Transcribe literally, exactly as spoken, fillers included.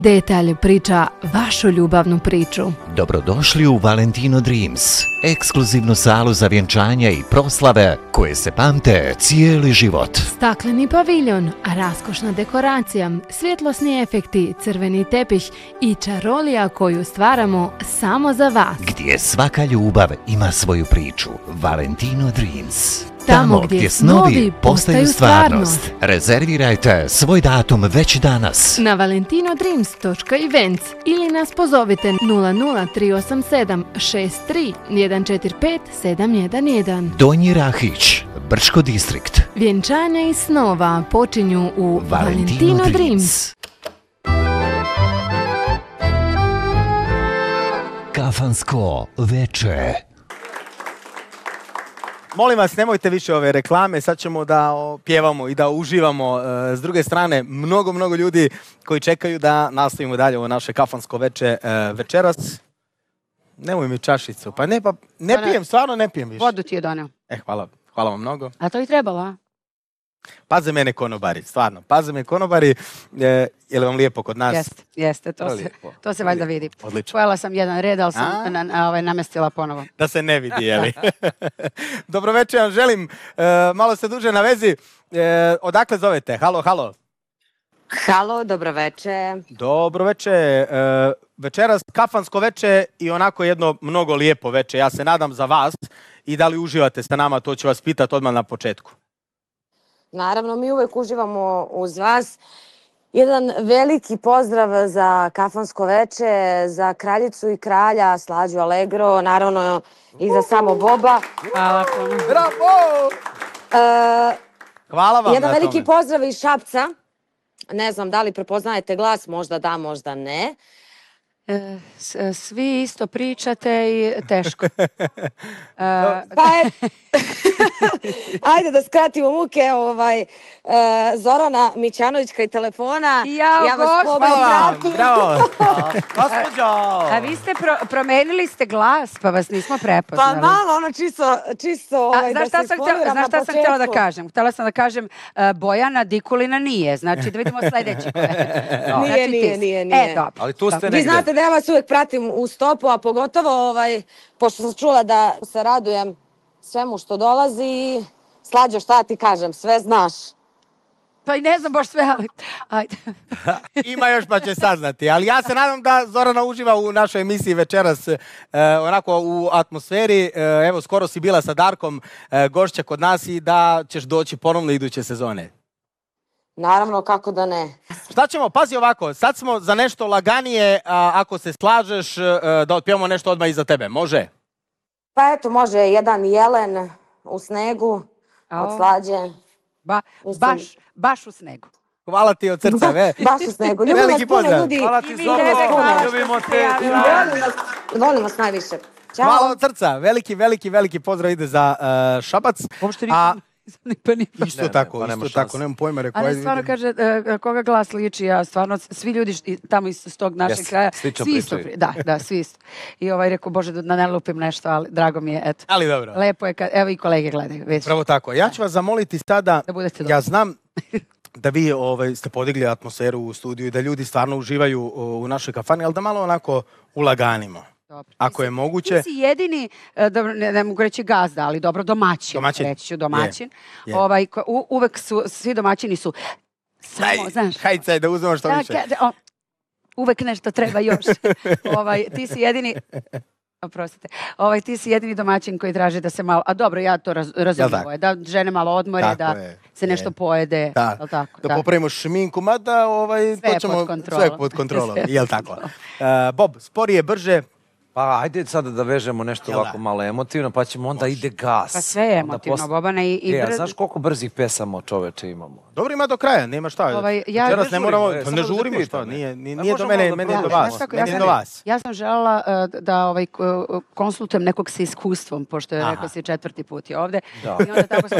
Detalj priča vašu ljubavnu priču. Dobrodošli u Valentino Dreams, ekskluzivnu salu za vjenčanja i proslave koje se pamte cijeli život. Stakleni paviljon, raskošna dekoracija, svjetlosni efekti, crveni tepih i čarolija koju stvaramo samo za vas. Gdje svaka ljubav ima svoju priču. Valentino Dreams. Tamo gdje snovi postaju stvarnost. Rezervirajte svoj datum već danas Na valentinodreams točka events ili nas pozovite nula nula tri osam sedam šest tri jedan četiri pet sedam jedan jedan. Donji Rahić, Brčko distrikt. Vjenčanja i snova počinju u Valentino, Valentino Dreams. Dreams. Kafansko veče. Molim vas, nemojte više ove reklame, sad ćemo da o, pjevamo i da uživamo. E, s druge strane, mnogo, mnogo ljudi koji čekaju da nastavimo dalje ovo naše kafansko veče e, večeras. Nemoj mi čašicu, pa ne, pa ne Ona, pijem, stvarno ne pijem više. Vodu ti je doneo. E, hvala, hvala vam mnogo. A to i trebalo, a? Paze mene konobari, stvarno, paze me konobari, e, je li vam lijepo kod nas? Jeste, jeste, to, se, Lijepo. to se valjda vidi. Odlično. Pojela sam jedan red, ali sam A? na, na, ovaj, namestila ponovo. Da se ne vidi, jeli? Dobro večer vam želim, e, malo ste duže na vezi. E, odakle zovete? Halo, halo. Halo, dobro veče. Dobro veče. E, večeras kafansko veče i onako jedno mnogo lijepo veče. Ja se nadam za vas i da li uživate sa nama, to ću vas pitati odmah na početku. Naravno, mi uvek uživamo uz vas. Jedan veliki pozdrav za kafansko veče, za kraljicu i kralja Slađu Allegro, naravno i za samo Boba. Hvala puno. Bravo! E, Hvala vam jedan na veliki tome. pozdrav iz Šapca. Ne znam da li prepoznajete glas, možda da, možda ne. E, s- svi isto pričate i teško. E, Pa je... Ajde da skratimo muke, ovaj, e, Zorana Mićanović kraj telefona. Jao, ja vas Gospod! Hvala vam, pobratim. bravo. Gospođo! a vi ste pro, promenili ste glas, pa vas nismo Pa prepoznali. malo, ono čisto, čisto ovaj, A, znaš da šta se sam, htjela, ispoliram znaš na šta sam htjela da početku. kažem? Htjela sam da kažem uh, Bojana Dikulina nije. Znači da vidimo sljedeći. Znači, Nije, ti nije, si. nije, nije. E, dobro. Ali tu ste Dobro. Vi negde. znate da ja vas uvijek pratim u stopu, a pogotovo, ovaj, pošto sam čula da se radujem svemu što dolazi. Slađo, šta ti kažem, sve znaš. Pa i ne znam baš sve, ali... Ajde. Ima još pa će saznati, ali ja se nadam da Zorana uživa u našoj emisiji večeras e, onako u atmosferi. E, evo, skoro si bila sa Darkom e, gošća kod nas i da ćeš doći ponovno iduće sezone. Naravno, kako da ne. Šta ćemo? Pazi ovako, sad smo za nešto laganije, a, ako se slažeš e, da otpijemo nešto odmah iza tebe. Može? Pa eto, može jedan jelen u snegu Ao. od Slađe. Ba, Mislim- baš, baš u snegu. Hvala ti od srca, ve. Baš u snegu. Ljubim vas Veliki puno, pozdrav. ljudi. Hvala I ti mi Zobo, tebe, hvala što ljubimo ste te. se javili. I volim vas, volim vas najviše. Ćao. Hvala od srca. Veliki, veliki, veliki pozdrav ide za uh, Šabac. Uopšte A nisam pa ni isto Ne, ne, tako, pa nema isto šanse. tako, nemam pojma, rekao. Ali ajde, stvarno idem. kaže, e, koga glas liči, ja stvarno, svi ljudi š- i tamo iz tog našeg Jeste, kraja, slično svi isto, pričaju. pri- da, da, svi isto. I ovaj rekao, Bože, da ne lupim nešto, ali drago mi je, eto. Ali dobro. Lepo je kad, evo i kolege gledaju, vidiš, Pravo tako. Ja ću vas zamoliti sada, da budete ja dobri. znam da vi ovaj, ste podigli atmosferu u studiju i da ljudi stvarno uživaju o, u našoj kafani, ali da malo onako ulaganimo. Dobro. Ako Ti je si- moguće. Ti si jedini, e, dobro, ne, ne mogu reći gazda, ali dobro domaćin. Domaćin. Reći ću domaćin. Je, je. Ovaj, ko- u, uvek su, svi domaćini su, samo, znaš, Hajde da uzmemo što da, više. ka- o, uvek nešto treba još. ovaj, ti si jedini... Oprostite. Ovaj, ti si jedini domaćin koji traži da se malo... A dobro, ja to raz, razumijem. tako? Ovaj, da žene malo odmore, Tako da je, se je. nešto pojede. Da, jel tako? Da popravimo šminku, mada ovaj, Sve to je ćemo pod kontrolom. sve pod kontrolom, Sve je jel pod tako? kontrolom. Uh, Bob, sporije, brže, Pa ajde sada da vežemo nešto Jel ovako da? malo emotivno, pa ćemo onda ide gas. Pa sve je Onda emotivno, posle- Bobana, i, i E, a brz- znaš koliko brzih pesama čoveče imamo? dobro ima do kraja, nema šta. Ovaj, ja- Večeras Ne ne moramo, žurimo, e, pa samo ne da te žurimo pitam, što, ne. nije, nije, A nije do možemo mene, malo da meni je do probamo. vas, Znaš kako, meni je sam- do vas. Ja sam želela uh, da ovaj, k- konsultujem nekog sa iskustvom, pošto je Aha. rekao si četvrti put je ovde. Da. I onda tako sam